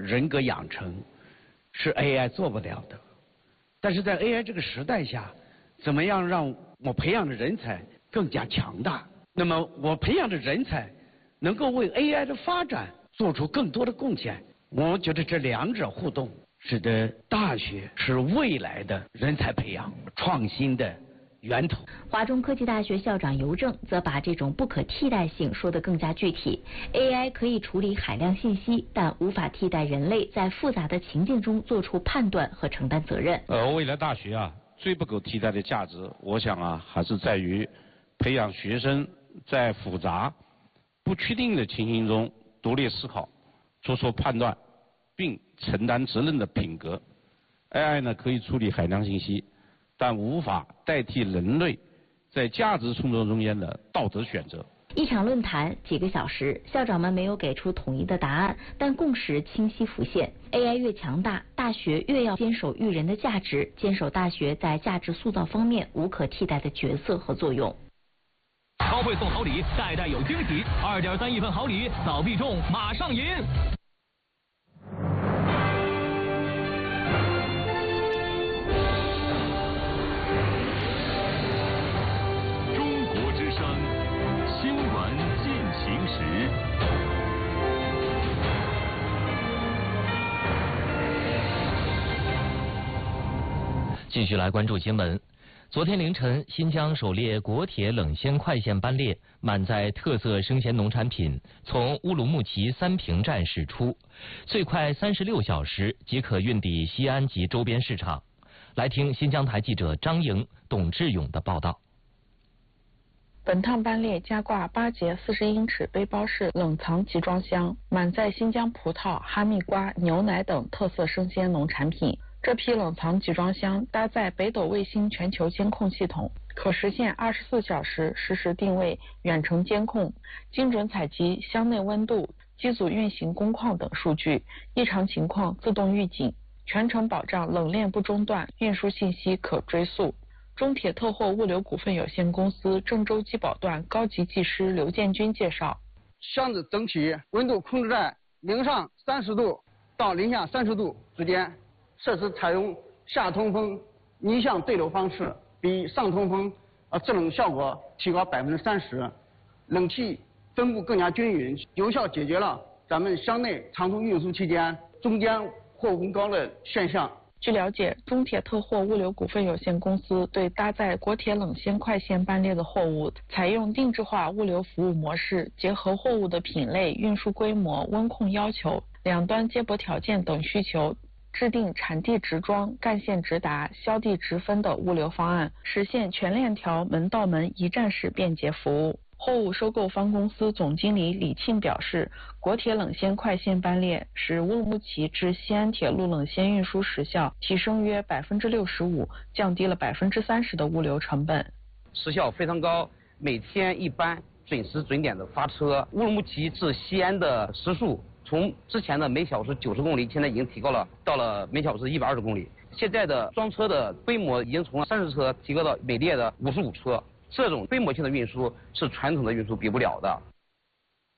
人格养成是 AI 做不了的。但是在 AI 这个时代下，怎么样让我培养的人才更加强大？那么我培养的人才能够为 AI 的发展做出更多的贡献。我觉得这两者互动，使得大学是未来的人才培养创新的源头。 华中科技大学校长尤正则把这种不可替代性说得更加具体。AI 可以处理海量信息，但无法替代人类在复杂的情境中做出判断和承担责任。 未来大学最不可替代的价值，我想还是在于培养学生在复杂、不确定的情形中独立思考、做出判断，并承担责任的品格。AI 呢可以处理海量信息，但无法代替人类在价值冲突中间的道德选择。 一场论坛几个小时，校长们没有给出统一的答案，但共识清晰浮现。AI 越强大，大学越要坚守育人的价值，坚守大学在价值塑造方面无可替代的角色和作用。 超会送好礼，代代有惊喜，2.3亿份好礼，早必中，马上赢！ 中国之声新闻进行时。 继续来关注新闻。昨天凌晨，新疆首列国铁冷鲜快线班列满载特色生鲜农产品从乌鲁木齐三平站驶出，最快36小时即可运抵西安及周边市场。来听新疆台记者张莹、董志勇的报道。 本趟班列加挂8节40英尺背包式冷藏集装箱，满载新疆葡萄、哈密瓜、牛奶等特色生鲜农产品。这批冷藏集装箱搭载北斗卫星全球监控系统，可实现24小时实时定位、远程监控，精准采集箱内温度、机组运行工况等数据，异常情况自动预警，全程保障冷链不中断，运输信息可追溯。中铁特货物流股份有限公司郑州机保段高级技师刘建军介绍， 箱子整体温度控制在0上30度到0下30度之间。设施采用下通风逆向对流方式，比上通风制冷效果提高30%，冷气分布更加均匀，有效解决了咱们箱内长途运输期间中间货物温高的现象。 据了解，中铁特货物流股份有限公司对搭载国铁冷鲜快线班列的货物采用定制化物流服务模式，结合货物的品类、运输规模、温控要求、两端接驳条件等需求，制定产地直装、干线直达、销地直分的物流方案，实现全链条门到门一站式便捷服务。货物收购方公司总经理李庆表示，国铁冷鲜快线班列使乌鲁木齐至西安铁路冷鲜运输时效提升约65%，降低了30%的物流成本， 时效非常高，每天一班准时准点的发车。乌鲁木齐至西安的时速从之前的每小时90公里，现在已经提高了到了每小时120公里。现在的装车的规模已经从30车提高到每列的55车。这种规模性的运输是传统的运输比不了的。